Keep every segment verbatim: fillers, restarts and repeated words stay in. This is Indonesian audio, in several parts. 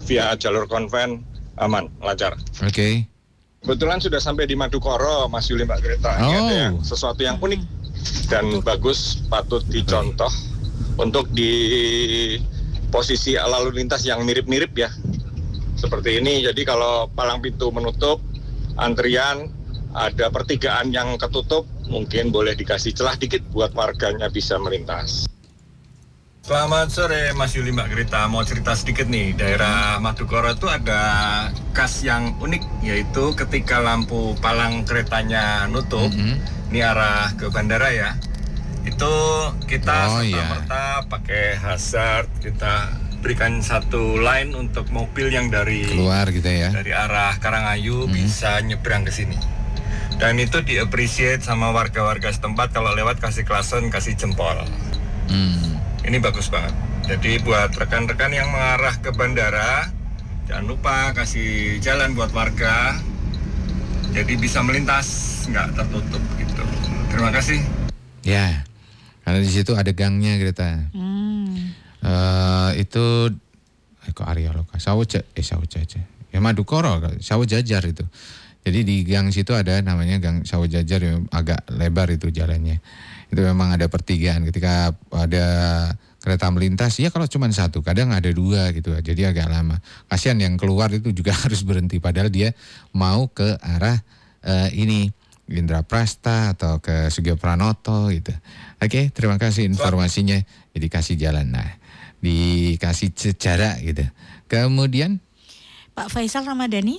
via jalur konven aman, lancar. Oke. Okay. Kebetulan sudah sampai di Madukoro, Mas Yuli, Mbak Greta. Oh. Ini ada yang, sesuatu yang unik dan bagus, patut dicontoh untuk di posisi lalu lintas yang mirip-mirip ya. Seperti ini, jadi kalau palang pintu menutup, antrian, ada pertigaan yang ketutup, mungkin boleh dikasih celah dikit buat warganya bisa melintas. Selamat sore Mas Yuli, Mbak Grita. Mau cerita sedikit nih, daerah Madukoro itu ada khas yang unik, yaitu ketika lampu palang keretanya nutup, mm-hmm. ini arah ke bandara ya, itu kita oh, serta-merta iya. pakai hazard, kita berikan satu line untuk mobil yang dari keluar gitu ya, dari arah Karangayu mm-hmm. bisa nyebrang ke sini. Dan itu di-appreciate sama warga-warga setempat, kalau lewat kasih klason, kasih jempol. Mm. Ini bagus banget. Jadi buat rekan-rekan yang mengarah ke bandara, jangan lupa kasih jalan buat warga. Jadi bisa melintas, nggak tertutup gitu. Terima kasih. Ya, karena di situ ada gangnya, Greta. Hmm. Uh, itu, eh, kok Arya Loka, Sawoja, eh Sawoja aja. Ya Madukoro, Sawojajar itu. Jadi di gang situ ada namanya Gang Sawojajar, yang agak lebar itu jalannya. Itu memang ada pertigaan, ketika ada kereta melintas, ya kalau cuma satu, kadang ada dua gitu, jadi agak lama. Kasihan yang keluar itu juga harus berhenti, padahal dia mau ke arah uh, ini, Indraprasta atau ke Sugio Pranoto gitu. Oke, terima kasih informasinya, jadi kasih jalan, nah dikasih sejarah gitu. Kemudian Pak Faisal Ramadhani.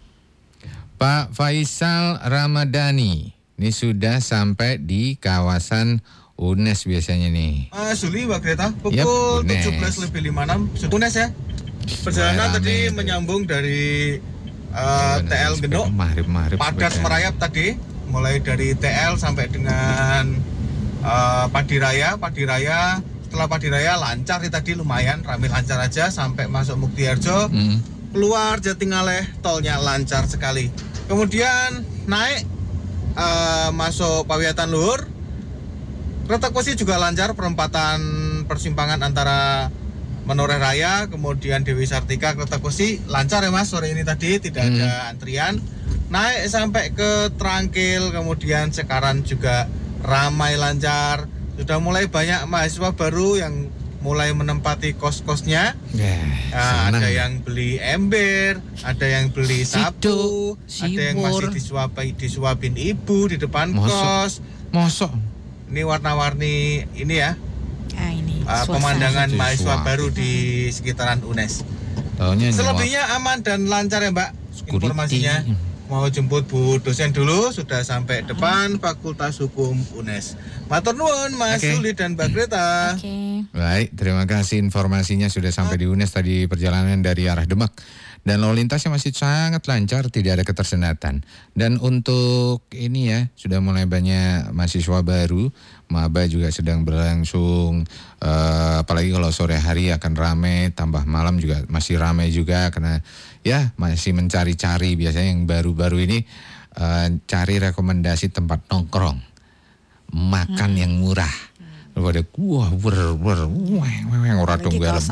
Pak Faisal Ramadhani. Ini sudah sampai di kawasan U N E S biasanya nih. Mas Yuli, Mbak Greta, pukul yep, tujuh belas lebih lima puluh enam U N E S ya. Perjalanan Rame. Tadi menyambung dari uh, T L Genuk, Padas merayap tadi, mulai dari T L sampai dengan uh, Padiraya, Padiraya. Setelah Padiraya lancar nih tadi, lumayan ramai, lancar aja sampai masuk Muktiharjo. Hmm. Keluar Jatingaleh, tolnya lancar sekali. Kemudian naik Uh, masuk Pawiatan Luhur, Kertakosi juga lancar, perempatan persimpangan antara Menoreh Raya, kemudian Dewi Sartika, Kertakosi lancar ya Mas, sore ini tadi tidak hmm. ada antrian. Naik sampai ke Trangkil, kemudian Cikarang juga ramai lancar. Sudah mulai banyak mahasiswa baru yang mulai menempati kos-kosnya. Yeah, nah, ada yang beli ember, ada yang beli sapu, Sido, ada yang masih disuapi, disuapin ibu di depan Mosok. kos. Mosok. Ini warna-warni ini ya. Ah, ini uh, pemandangan Suasa. mahasiswa baru di sekitaran U N E S. Taunya selebihnya aman dan lancar ya Mbak. Security. Informasinya. Mau jemput Bu dosen dulu, sudah sampai depan Fakultas Hukum U N E S. Matur nuwun Mas Yuli okay. dan Mbak Greta. Oke. Okay. Baik, terima kasih informasinya, sudah sampai di U N E S tadi perjalanan dari arah Demak. Dan lalu lintasnya masih sangat lancar, tidak ada ketersenatan. Dan untuk ini ya, sudah mulai banyak mahasiswa baru, maba juga sedang berlangsung, uh, apalagi kalau sore hari akan ramai, tambah malam juga masih ramai juga, karena ya masih mencari-cari biasanya yang baru-baru ini uh, cari rekomendasi tempat nongkrong, makan hmm. yang murah. Lalu ada wah ber ber wah ora tunggal.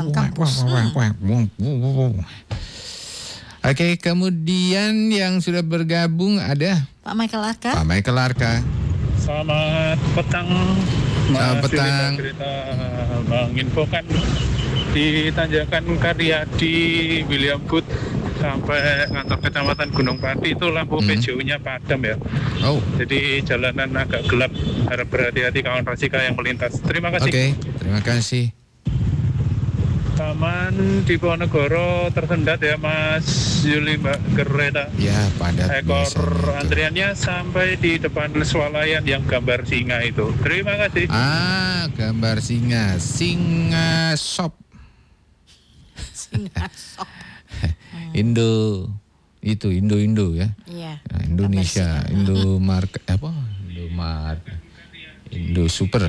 Oke, kemudian yang sudah bergabung ada Pak Michael Arka. Pak Michael Arka. Selamat petang. Selamat petang. Kita menginfokan di Tanjakan Karyadi William Booth sampai kantor kecamatan Gunung Pati itu lampu hmm. P J U-nya padam ya. Oh. Jadi jalanan agak gelap. Harap berhati-hati kawan Rasika yang melintas. Terima kasih. Oke, terima kasih. Taman di Ponegoro tersendat ya Mas Yuli, Mbak Greta. Ya, padat. Ekor antriannya sampai di depan swalayan yang gambar singa itu. Terima kasih. Ah, gambar singa, singa shop. Singa shop. Indo itu Indo Indo ya. Iya. Nah, Indonesia, Indo Market apa? Indo Market. Indo Super.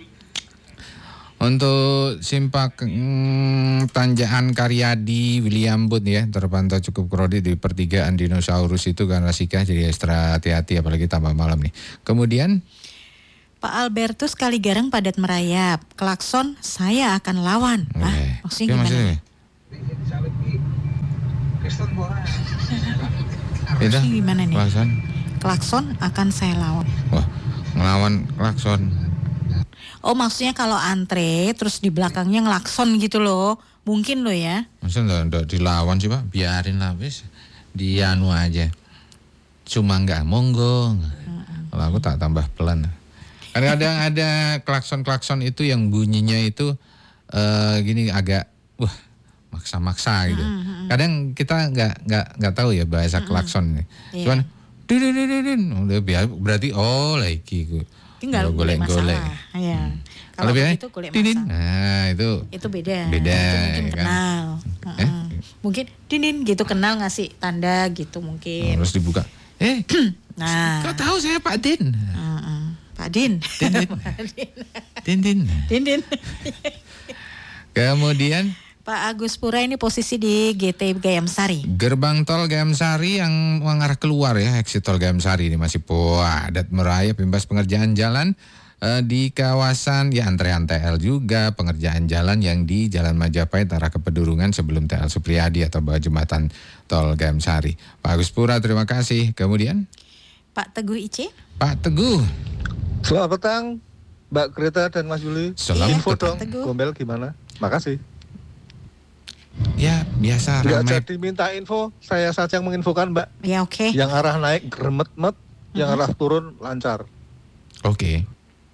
Untuk Simpak hmm, Tanjakan Karyadi William Booth ya, terpantau cukup kredit di pertigaan dinosaurus itu kan Rasika, jadi ekstra hati-hati apalagi tambah malam nih. Kemudian Pak Albertus Kaligarang padat merayap, klakson saya akan lawan. Nah, okay. maksudnya okay, gimana? Maksudnya? Itu gimana nih? Klakson. Klakson akan saya lawan. Wah, ngelawan klakson. Oh, maksudnya kalau antre terus di belakangnya ngelakson gitu loh. Mungkin loh ya. Maksudnya enggak dilawan sih, Pak. Biarin lah wis. Dianu aja. Cuma enggak monggo. Kalau aku tak tambah pelan. Kadang-kadang ada klakson-klakson itu yang bunyinya itu uh, gini agak wah maksa-maksa gitu. Kadang kita nggak nggak nggak tahu ya bahasa klakson ini. Yeah. Cuman dududududun udah biar berarti oh lagi gue. Tinggal golek-golek. Ya. Kalau itu golek masalah. Nah itu. Itu beda. Beda. Itu mungkin ya kenal. Kan? Eh? Mungkin dinin gitu kenal ngasih tanda gitu mungkin. Terus dibuka. Eh. Nah. Kau tahu saya Pak Din. Uh-uh. Pak Din. Din. Din. Din. Din. Din. Kemudian Pak Agus Pura ini posisi di G T Gayam Sari. Gerbang tol Gayam Sari yang mengarah keluar ya, exit tol Gayam Sari ini masih padat merayap imbas pengerjaan jalan eh, di kawasan ya antrean T L juga, pengerjaan jalan yang di Jalan Majapahit arah ke Pedurungan sebelum T L Supriyadi atau bawah jembatan tol Gayam Sari. Pak Agus Pura terima kasih. Kemudian Pak Teguh Ice. Pak Teguh. Selamat petang Mbak Greta dan Mas Yuli. Selamat Info petang. dong, Gombel gimana? Makasih. Ya biasa Nggak ramai. jadi minta info, saya saja yang menginfokan Mbak. Ya oke. Okay. Yang arah naik gremet-met, uh-huh. Yang arah turun lancar. Oke.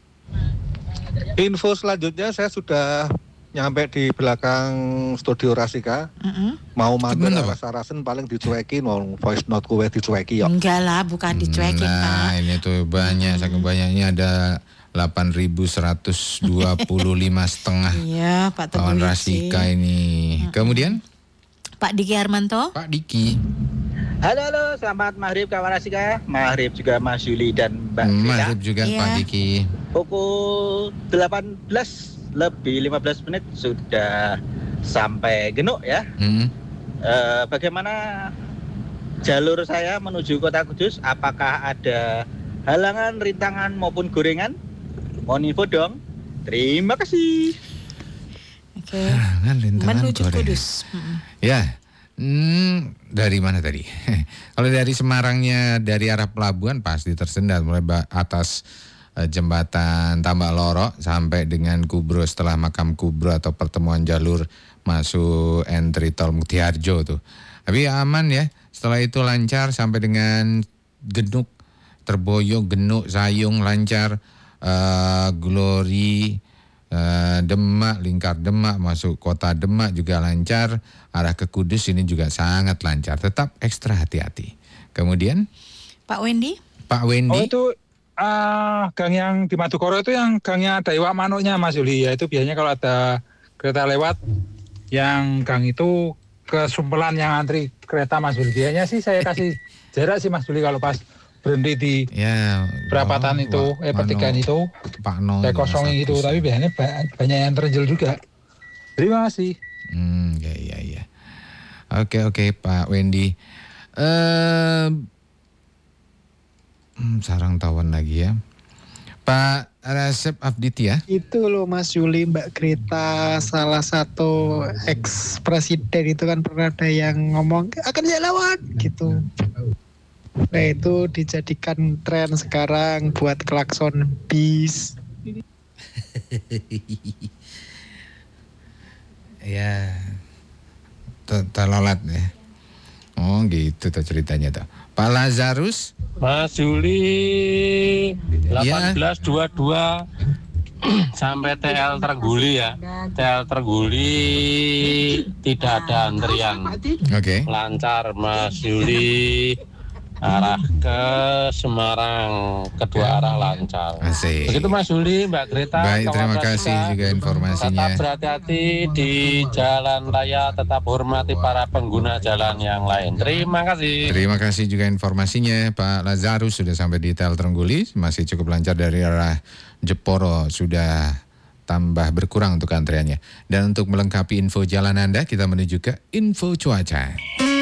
Okay. Info selanjutnya saya sudah nyampe di belakang studio Rasika. Uh-huh. Mau mampir arah Sarasen paling dicuekin, mau voice note kue dicuekin ya. Enggak lah, bukan dicuekin nah, Pak. Ini tuh banyak, hmm. saking banyaknya ada delapan ribu seratus dua puluh lima setengah. Iya, Pak Teguh kawan Rasika ini. Hmm. Kemudian Pak Diki Armanto. Pak Diki. Halo halo, selamat maghrib kawan Rasika. Maghrib juga Mas Yuli dan Mbak Greta. Maghrib juga iya. Pak Diki. Pukul delapan belas lebih lima belas menit sudah sampai Genuk ya. Hmm. E, bagaimana jalur saya menuju Kota Kudus? Apakah ada halangan, rintangan maupun gorengan? Mohon info dong. Terima kasih. Oke. Okay. Menuju Kudus. Hmm. Ya. Hmm, dari mana tadi? Kalau dari Semarangnya dari arah pelabuhan pasti tersendat mulai atas uh, jembatan Tambak Loro sampai dengan Kubro setelah makam Kubro atau pertemuan jalur masuk entry tol Mutiharjo tuh. Tapi aman ya. Setelah itu lancar sampai dengan Genuk, Terboyo, Genuk, Sayung lancar. Uh, Glory, uh, Demak, Lingkar Demak masuk kota Demak juga lancar. Arah ke Kudus ini juga sangat lancar. Tetap ekstra hati-hati. Kemudian Pak Wendy. Pak Wendy. Oh itu uh, gang yang di Madukoro itu yang gangnya ada iwak manuknya Mas Yuli. Ya itu biasanya kalau ada kereta lewat yang gang itu kesumpelan yang antri kereta Mas Yuli. Biasanya sih saya kasih jarak sih Mas Yuli kalau pas berhenti di ya, perapatan oh, itu, wah, eh pertigaan itu, Pak No, saya kosongin itu, tapi biasanya banyak yang terjel juga. Terima kasih. Hmm, ya ya ya. Oke oke Pak Wendy. Uh, hmm, sarang tawon lagi ya. Pak Rasep Afditya. Itu loh Mas Yuli, Mbak Greta, salah satu ex presiden itu kan pernah ada yang ngomong akan saya lawan gitu. Nah itu dijadikan tren sekarang buat klakson bis. Ya, terlolat ya. Oh gitu tuh ceritanya tuh. Pak Lazarus. Mas Yuli delapan belas dua puluh dua sampai T L Terguli ya. T L Terguli tidak ada antrian. Oke. Okay. Lancar Mas Yuli. Arah ke Semarang, kedua arah lancar. Asik. Begitu Mas Yuli, Mbak Greta. Baik, terima kasih juga, juga informasinya. Tetap berhati-hati di jalan raya, tetap hormati para pengguna jalan yang lain. Terima kasih. Terima kasih juga informasinya, Pak Lazarus sudah sampai di T L Trengguli, masih cukup lancar dari arah Jeporo, sudah tambah berkurang untuk antriannya. Dan untuk melengkapi info jalan Anda, kita menuju ke info cuaca.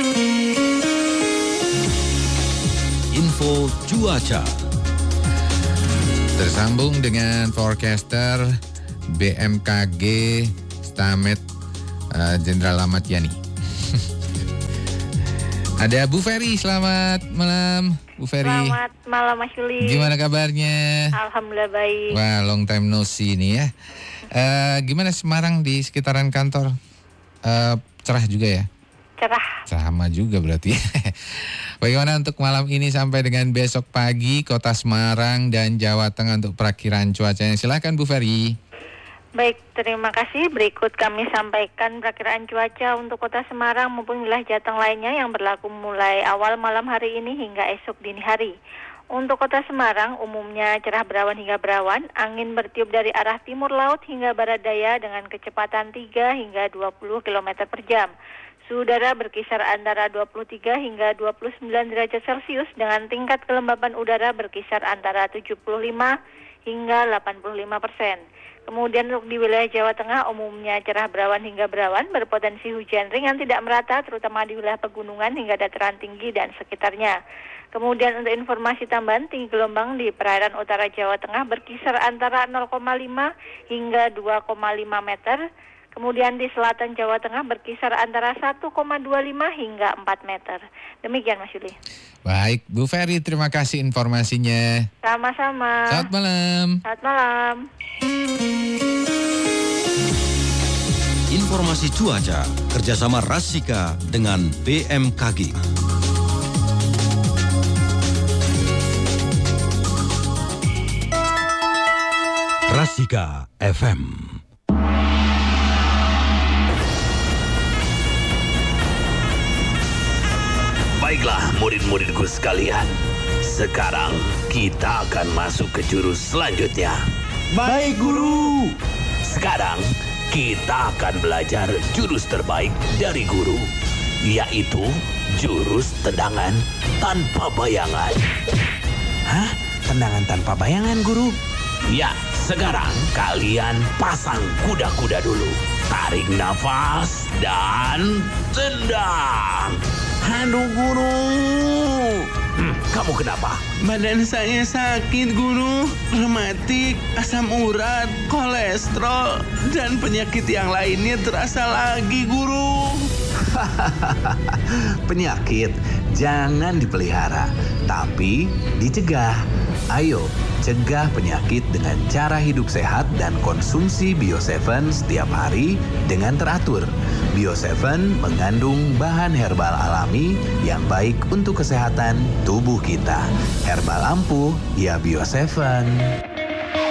Info cuaca. Tersambung dengan forecaster B M K G Stamet Jenderal uh, Ahmad Yani. Ada Bu Ferry, selamat malam Bu Ferry. Selamat malam Mas Yuli. Gimana kabarnya? Alhamdulillah baik. Wah, long time no see nih ya. Uh, gimana Semarang di sekitaran kantor? Uh, cerah juga ya? Cerah. Sama juga berarti. Bagaimana untuk malam ini sampai dengan besok pagi Kota Semarang dan Jawa Tengah untuk perakiran cuacanya? Silakan Bu Ferry. Baik, terima kasih. Berikut kami sampaikan perakiraan cuaca untuk Kota Semarang maupun wilayah Jateng lainnya yang berlaku mulai awal malam hari ini hingga esok dini hari. Untuk Kota Semarang, umumnya cerah berawan hingga berawan, angin bertiup dari arah timur laut hingga barat daya dengan kecepatan tiga hingga dua puluh kilometer per jam. Suhu udara berkisar antara dua puluh tiga hingga dua puluh sembilan derajat Celcius dengan tingkat kelembapan udara berkisar antara tujuh puluh lima hingga delapan puluh lima persen. Kemudian untuk di wilayah Jawa Tengah umumnya cerah berawan hingga berawan, berpotensi hujan ringan tidak merata terutama di wilayah pegunungan hingga dataran tinggi dan sekitarnya. Kemudian untuk informasi tambahan, tinggi gelombang di perairan utara Jawa Tengah berkisar antara nol koma lima hingga dua koma lima meter. Kemudian di selatan Jawa Tengah berkisar antara satu koma dua lima hingga empat meter. Demikian Mas Yuli. Baik, Bu Ferry, terima kasih informasinya. Sama-sama. Selamat malam. Selamat malam. Informasi cuaca kerjasama Rasika dengan B M K G. Rasika F M. Baiklah murid-muridku sekalian, sekarang kita akan masuk ke jurus selanjutnya. Baik guru. Sekarang kita akan belajar jurus terbaik dari guru, yaitu jurus tendangan tanpa bayangan. Hah? Tendangan tanpa bayangan guru? Ya, sekarang kalian pasang kuda-kuda dulu. Tarik nafas dan tendang. Aduh guru. Hmm, kamu kenapa? Badan saya sakit guru. Rematik, asam urat, kolesterol, dan penyakit yang lainnya terasa lagi guru. Penyakit jangan dipelihara, tapi dicegah. Ayo, cegah penyakit dengan cara hidup sehat dan konsumsi Bio tujuh setiap hari dengan teratur. Bio tujuh mengandung bahan herbal alami yang baik untuk kesehatan tubuh kita. Herbal ampuh, ya Bio tujuh.